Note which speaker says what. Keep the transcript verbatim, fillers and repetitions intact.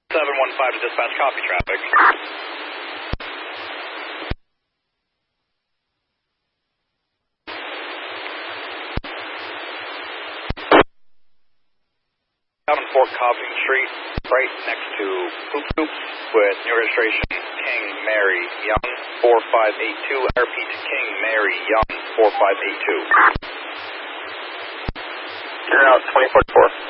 Speaker 1: seven one five to dispatch, copy traffic. Out on Fort Coffee Street, right next to Poop Poop, with new registration King Mary Young, four five eight two. I repeat, King Mary Young, four five eight two.
Speaker 2: You're out, twenty forty-four.